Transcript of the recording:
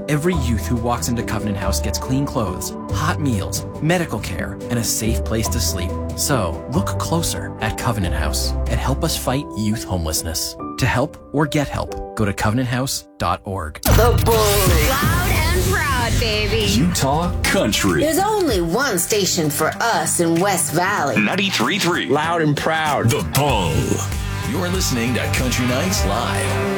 Every youth who walks into Covenant House gets clean clothes, hot meals, medical care, and a safe place to sleep. So, look closer at Covenant House and help us fight youth homelessness. To help or get help, go to covenanthouse.org. The Bully. Loud and proud, baby. Utah Country. There's only one station for us in West Valley. 93.3. Loud and proud. The Bull. You're listening to Country Nights Live.